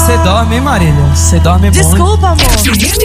Você dorme, hein, Marília? Você dorme muito. Desculpa, amor.